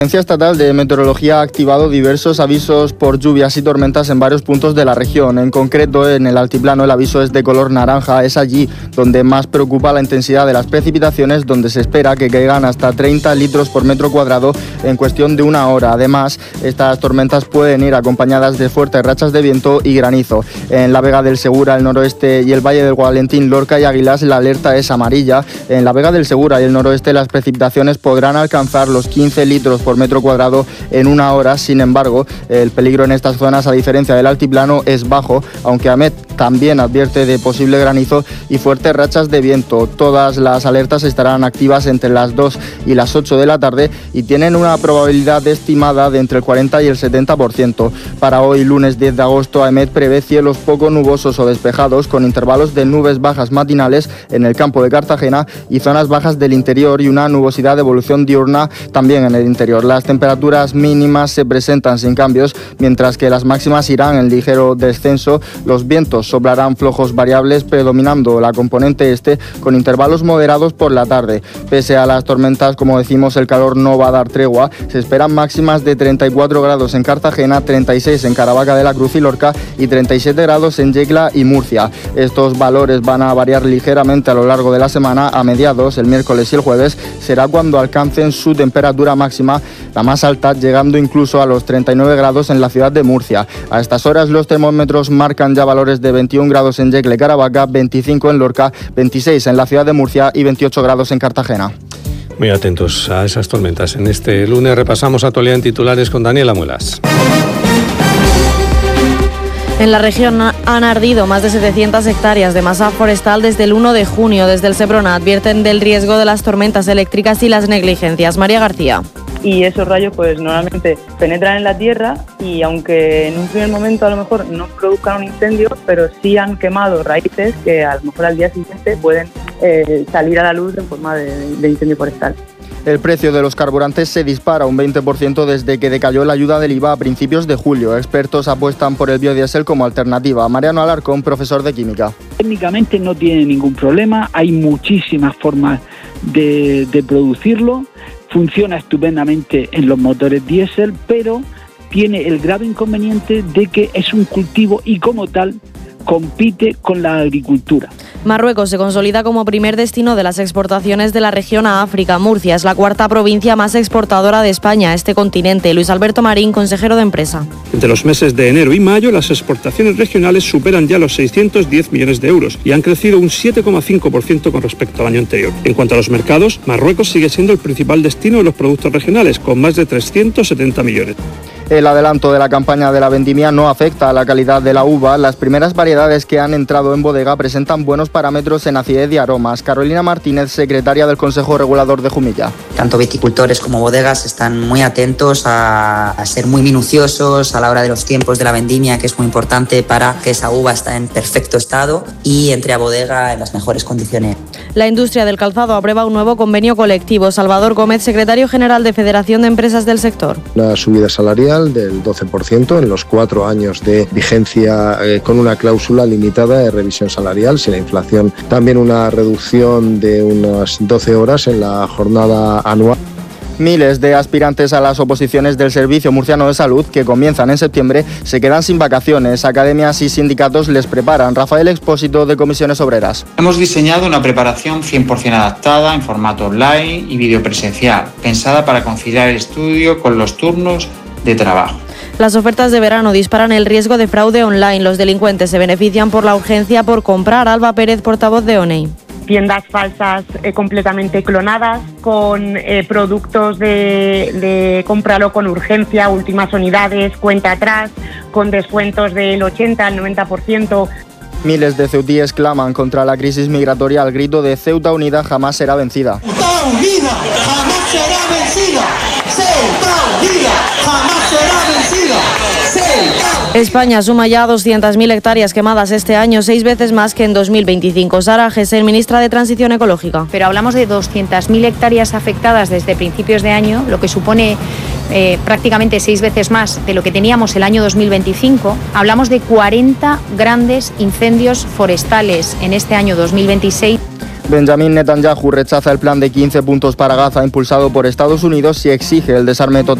La Agencia Estatal de Meteorología ha activado diversos avisos por lluvias y tormentas en varios puntos de la región. En concreto, en el altiplano el aviso es de color naranja. Es allí donde más preocupa la intensidad de las precipitaciones, donde se espera que caigan hasta 30 litros por metro cuadrado en cuestión de una hora. Además, estas tormentas pueden ir acompañadas de fuertes rachas de viento y granizo. En la Vega del Segura, el noroeste y el Valle del Valentín, Lorca y Águilas, la alerta es amarilla. En la Vega del Segura y el noroeste, las precipitaciones podrán alcanzar los 15 litros por metro cuadrado en una hora. Sin embargo, el peligro en estas zonas, a diferencia del altiplano, es bajo, aunque AMET también advierte de posible granizo y fuertes rachas de viento. Todas las alertas estarán activas entre las 2 y las 8 de la tarde y tienen una probabilidad estimada de entre el 40 y el 70%. Para hoy, lunes 10 de agosto, AMET prevé cielos poco nubosos o despejados, con intervalos de nubes bajas matinales en el campo de Cartagena y zonas bajas del interior y una nubosidad de evolución diurna también en el interior. Las temperaturas mínimas se presentan sin cambios, mientras que las máximas irán en ligero descenso. Los vientos soplarán flojos variables, predominando la componente este, con intervalos moderados por la tarde. Pese a las tormentas, como decimos, el calor no va a dar tregua. Se esperan máximas de 34 grados en Cartagena, 36 en Caravaca de la Cruz y Lorca y 37 grados en Yecla y Murcia. Estos valores van a variar ligeramente a lo largo de la semana. A mediados, el miércoles y el jueves, será cuando alcancen su temperatura máxima, la más alta, llegando incluso a los 39 grados en la ciudad de Murcia. A estas horas los termómetros marcan ya valores de 21 grados en Yecla y Caravaca, 25 en Lorca, 26 en la ciudad de Murcia y 28 grados en Cartagena. Muy atentos a esas tormentas. En este lunes repasamos actualidad en titulares con Daniela Muelas. En la región han ardido más de 700 hectáreas de masa forestal desde el 1 de junio. Desde el Seprona advierten del riesgo de las tormentas eléctricas y las negligencias. María García. Y esos rayos pues normalmente penetran en la tierra y aunque en un primer momento a lo mejor no produzcan un incendio, pero sí han quemado raíces que a lo mejor al día siguiente pueden salir a la luz en forma de incendio forestal. El precio de los carburantes se dispara un 20% desde que decayó la ayuda del IVA a principios de julio. Expertos apuestan por el biodiesel como alternativa. Mariano Alarcón, profesor de química. Técnicamente no tiene ningún problema, hay muchísimas formas de producirlo. Funciona estupendamente en los motores diésel, pero tiene el grave inconveniente de que es un cultivo y como tal compite con la agricultura. Marruecos se consolida como primer destino de las exportaciones de la región a África. Murcia es la cuarta provincia más exportadora de España a este continente. Luis Alberto Marín, consejero de empresa. Entre los meses de enero y mayo, las exportaciones regionales superan ya los 610 millones de euros y han crecido un 7,5% con respecto al año anterior. En cuanto a los mercados, Marruecos sigue siendo el principal destino de los productos regionales, con más de 370 millones. El adelanto de la campaña de la vendimia no afecta a la calidad de la uva. Las primeras variedades que han entrado en bodega presentan buenos parámetros en acidez y aromas. Carolina Martínez, secretaria del Consejo Regulador de Jumilla. Tanto viticultores como bodegas están muy atentos a ser muy minuciosos a la hora de los tiempos de la vendimia, que es muy importante para que esa uva esté en perfecto estado y entre a bodega en las mejores condiciones. La industria del calzado aprueba un nuevo convenio colectivo. Salvador Gómez, secretario general de Federación de Empresas del sector. Una subida salarial del 12% en los 4 años de vigencia con una cláusula limitada de revisión salarial. Si la inflación, también una reducción de unas 12 horas en la jornada anual. Miles de aspirantes a las oposiciones del Servicio Murciano de Salud, que comienzan en septiembre, se quedan sin vacaciones. Academias y sindicatos les preparan. Rafael Expósito, de Comisiones Obreras. Hemos diseñado una preparación 100% adaptada en formato online y videopresencial, pensada para conciliar el estudio con los turnos de trabajo. Las ofertas de verano disparan el riesgo de fraude online. Los delincuentes se benefician por la urgencia por comprar. Alba Pérez, portavoz de ONEI. Tiendas falsas completamente clonadas, con productos de cómpralo con urgencia, últimas unidades, cuenta atrás, con descuentos del 80 al 90%. Miles de ceutíes claman contra la crisis migratoria al grito de Ceuta unida jamás será vencida. Ceuta unida jamás será vencida. Ceuta unida jamás será vencida. España suma ya 200.000 hectáreas quemadas este año, 6 veces más que en 2025. Sara Gesell, ministra de Transición Ecológica. Pero hablamos de 200.000 hectáreas afectadas desde principios de año, lo que supone prácticamente 6 veces más de lo que teníamos el año 2025. Hablamos de 40 grandes incendios forestales en este año 2026. Benjamin Netanyahu rechaza el plan de 15 puntos para Gaza impulsado por Estados Unidos y exige el desarme total